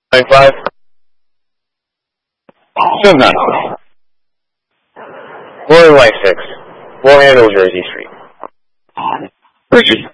95. Still not. William White 6. War Handle, Jersey Street. Richard.